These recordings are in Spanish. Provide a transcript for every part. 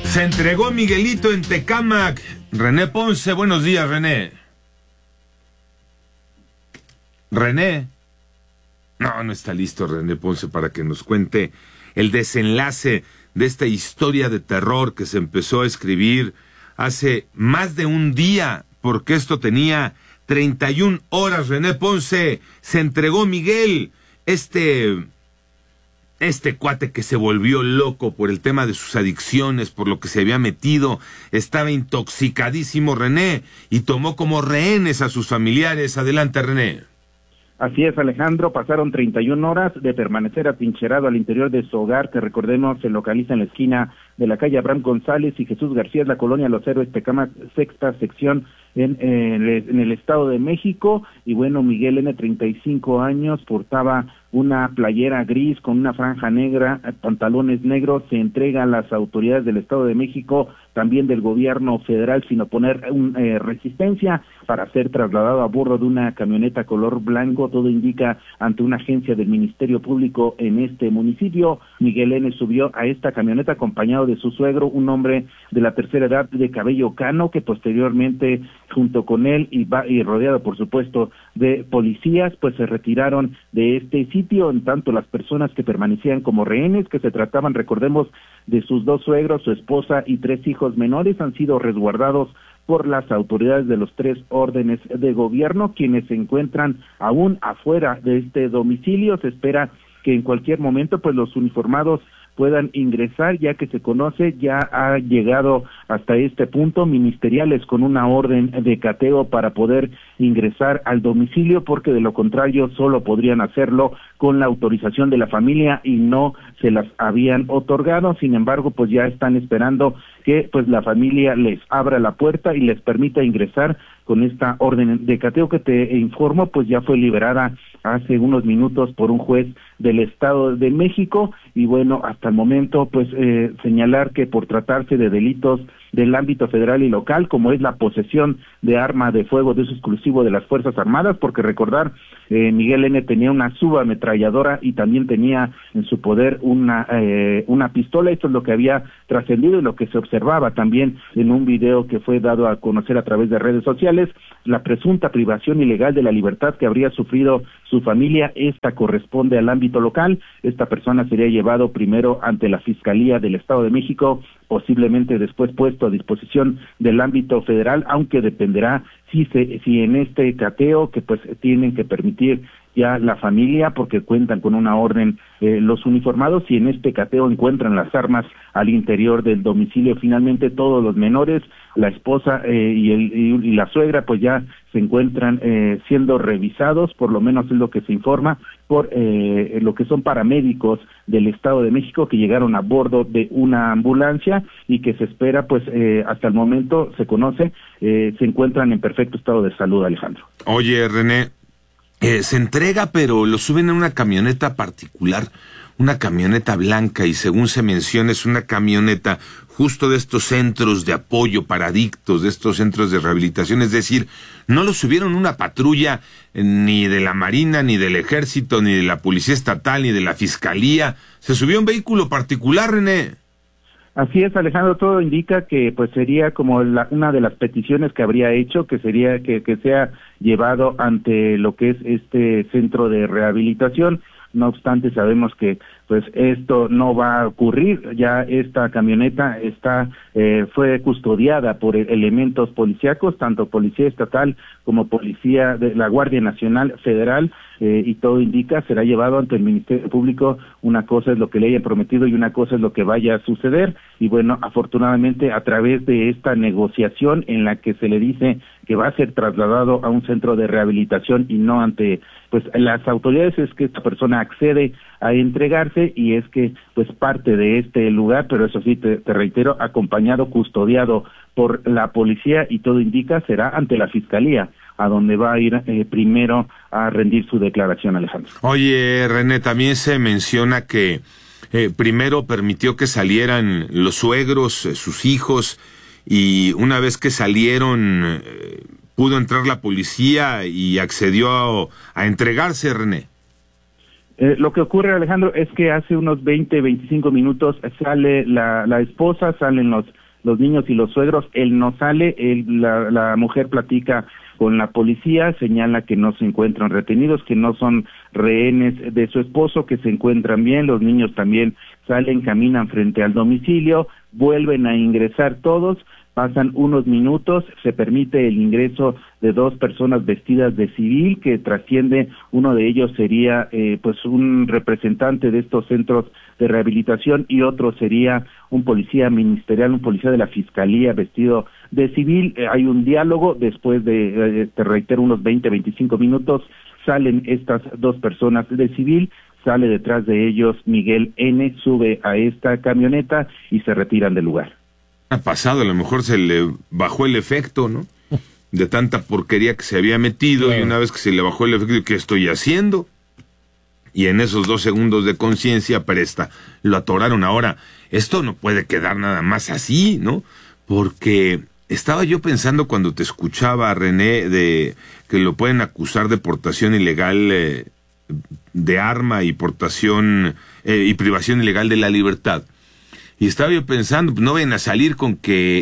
Se entregó Miguelito en Tecámac. René Ponce, buenos días, René. René. No está listo René Ponce para que nos cuente el desenlace de esta historia de terror que se empezó a escribir hace más de un día, porque esto tenía 31 horas. René Ponce, se entregó Miguel, este cuate que se volvió loco por el tema de sus adicciones, por lo que se había metido, estaba intoxicadísimo René, y tomó como rehenes a sus familiares. Adelante, René. Así es, Alejandro, pasaron 31 horas de permanecer atrincherado al interior de su hogar, que recordemos se localiza en la esquina de la calle Abraham González y Jesús García, la colonia Los Héroes, Tecámac, sexta sección en el Estado de México. Y bueno, Miguel N., 35 años, portaba una playera gris con una franja negra, pantalones negros, se entrega a las autoridades del Estado de México, también del gobierno federal, sin oponer resistencia, para ser trasladado a bordo de una camioneta color blanco. Todo indica ante una agencia del Ministerio Público en este municipio. Miguel N. subió a esta camioneta acompañado de su suegro, un hombre de la tercera edad de cabello cano, que posteriormente, junto con él y rodeado por supuesto de policías, pues se retiraron de este sitio. En tanto, las personas que permanecían como rehenes, que se trataban, recordemos, de sus dos suegros, su esposa y 3 hijos menores, han sido resguardados por las autoridades de los 3 órdenes de gobierno, quienes se encuentran aún afuera de este domicilio. Se espera que en cualquier momento pues los uniformados puedan ingresar, ya que se conoce, ya ha llegado hasta este punto ministeriales con una orden de cateo para poder ingresar al domicilio, porque de lo contrario solo podrían hacerlo con la autorización de la familia y no se las habían otorgado. Sin embargo, pues ya están esperando que pues la familia les abra la puerta y les permita ingresar con esta orden de cateo, que te informo, pues ya fue liberada hace unos minutos por un juez del Estado de México. Y bueno, hasta el momento pues señalar que por tratarse de delitos del ámbito federal y local, como es la posesión de arma de fuego de uso exclusivo de las Fuerzas Armadas, porque recordar, Miguel N. tenía una subametralladora y también tenía en su poder una pistola. Esto es lo que había trascendido y lo que se observaba también en un video que fue dado a conocer a través de redes sociales. La presunta privación ilegal de la libertad que habría sufrido su familia, esta corresponde al ámbito local. Esta persona sería llevado primero ante la Fiscalía del Estado de México, posiblemente después puesto a disposición del ámbito federal, aunque dependerá si en este cateo, que pues tienen que permitir ya la familia porque cuentan con una orden los uniformados, si en este cateo encuentran las armas al interior del domicilio. Finalmente todos los menores, la esposa y la suegra, pues ya se encuentran siendo revisados, por lo menos es lo que se informa, por lo que son paramédicos del Estado de México, que llegaron a bordo de una ambulancia y que se espera, pues hasta el momento se conoce, se encuentran en perfecto estado de salud, Alejandro. Oye, René, se entrega, pero lo suben en una camioneta particular, una camioneta blanca, y según se menciona es una camioneta justo de estos centros de apoyo para adictos, de estos centros de rehabilitación. Es decir, no lo subieron una patrulla ni de la Marina, ni del Ejército, ni de la Policía Estatal, ni de la Fiscalía. Se subió un vehículo particular, René. Así es, Alejandro, todo indica que pues sería como una de las peticiones que habría hecho, que sería que sea llevado ante lo que es este centro de rehabilitación. No obstante, sabemos que pues esto no va a ocurrir. Ya esta camioneta fue custodiada por elementos policíacos, tanto Policía Estatal como Policía de la Guardia Nacional Federal, y todo indica será llevado ante el Ministerio Público. Una cosa es lo que le hayan prometido y una cosa es lo que vaya a suceder. Y bueno, afortunadamente a través de esta negociación en la que se le dice que va a ser trasladado a un centro de rehabilitación y no ante pues las autoridades, es que esta persona accede a entregarse y es que pues parte de este lugar, pero eso sí, te reitero, acompañado, custodiado por la policía, y todo indica será ante la Fiscalía, a donde va a ir primero a rendir su declaración, Alejandro. Oye, René, también se menciona que primero permitió que salieran los suegros, sus hijos, y una vez que salieron pudo entrar la policía y accedió a entregarse, René. Lo que ocurre, Alejandro, es que hace unos 25 minutos sale la esposa, salen los niños y los suegros, él no sale, la mujer platica con la policía, señala que no se encuentran retenidos, que no son rehenes de su esposo, que se encuentran bien, los niños también salen, caminan frente al domicilio, vuelven a ingresar todos, pasan unos minutos, se permite el ingreso de 2 personas vestidas de civil, que trasciende, uno de ellos sería pues un representante de estos centros de rehabilitación y otro sería un policía ministerial, un policía de la Fiscalía vestido de civil. Hay un diálogo, después de, te reitero, unos 25 minutos, salen estas 2 personas de civil, sale detrás de ellos Miguel N., sube a esta camioneta y se retiran del lugar. Ha pasado, a lo mejor se le bajó el efecto, ¿no? De tanta porquería que se había metido, y una vez que se le bajó el efecto, ¿qué estoy haciendo? Y en esos 2 segundos de conciencia presta, lo atoraron. Ahora, esto no puede quedar nada más así, ¿no? Porque estaba yo pensando cuando te escuchaba, René, de que lo pueden acusar de portación ilegal de arma y portación y privación ilegal de la libertad. Y estaba yo pensando, no vayan a salir con que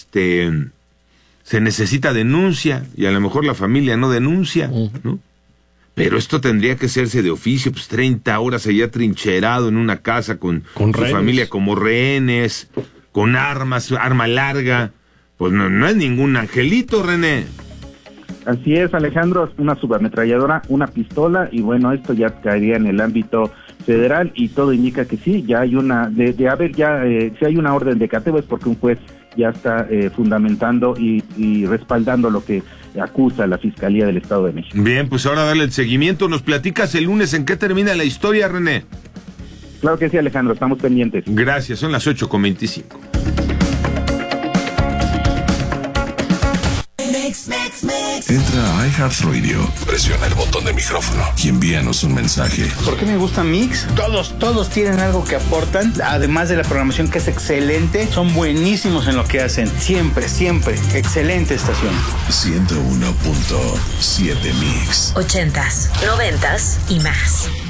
se necesita denuncia, y a lo mejor la familia no denuncia, ¿no? Pero esto tendría que hacerse de oficio, pues 30 horas allá trincherado en una casa con su familia como rehenes, con armas, arma larga. Pues no es ningún angelito, René. Así es, Alejandro, una subametralladora, una pistola, y bueno, esto ya caería en el ámbito federal, y todo indica que sí, ya hay una, si hay una orden de cateo es porque un juez ya está fundamentando y respaldando lo que acusa la Fiscalía del Estado de México. Bien, pues ahora darle el seguimiento. ¿Nos platicas el lunes en qué termina la historia, René? Claro que sí, Alejandro, estamos pendientes. Gracias, son las 8:25. Entra a iHeartRadio, presiona el botón de micrófono y envíanos un mensaje. ¿Por qué me gusta Mix? Todos tienen algo que aportan, además de la programación que es excelente, son buenísimos en lo que hacen. Siempre, excelente estación. 101.7 Mix. 80s, 90s y más.